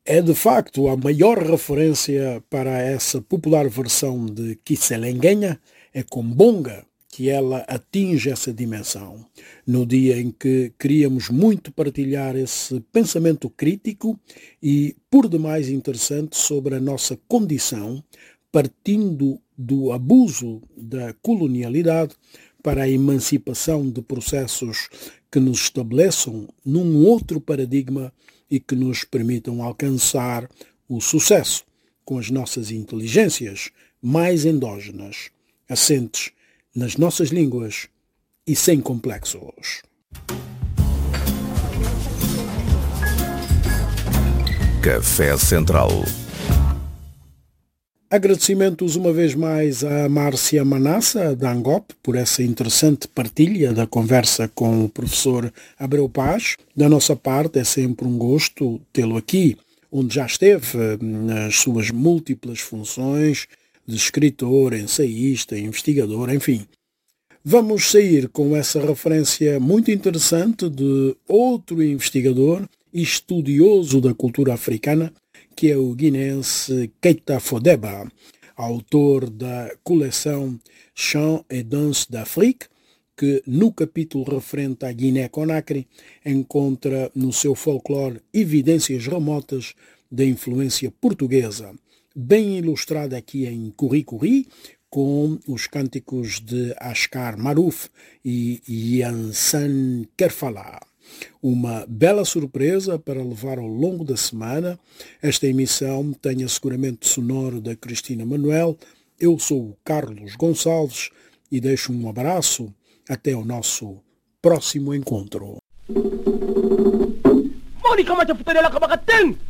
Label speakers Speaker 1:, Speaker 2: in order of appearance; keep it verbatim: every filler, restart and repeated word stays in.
Speaker 1: É de facto a maior referência para essa popular versão de Kisselengenha, é com Bonga que ela atinge essa dimensão. No dia em que queríamos muito partilhar esse pensamento crítico e por demais interessante sobre a nossa condição, partindo do abuso da colonialidade para a emancipação de processos que nos estabeleçam num outro paradigma e que nos permitam alcançar o sucesso com as nossas inteligências mais endógenas, assentes nas nossas línguas e sem complexos.
Speaker 2: Café Central.
Speaker 1: Agradecimentos uma vez mais a Márcia Manassa, da Angop, por essa interessante partilha da conversa com o professor Abreu Paz. Da nossa parte, é sempre um gosto tê-lo aqui, onde já esteve nas suas múltiplas funções de escritor, ensaísta, investigador, enfim. Vamos sair com essa referência muito interessante de outro investigador e estudioso da cultura africana, que é o guineense Keita Fodeba, autor da coleção Chants et Danses d'Afrique, que no capítulo referente à Guiné-Conakry encontra no seu folclore evidências remotas da influência portuguesa, bem ilustrada aqui em Curi-Curi, com os cânticos de Ascar Maruf e Yansan Kerfala. Uma bela surpresa para levar ao longo da semana. Esta emissão tem asseguramento sonoro da Cristina Manuel. Eu sou o Carlos Gonçalves e deixo um abraço. Até o nosso próximo encontro. Mônica, mas a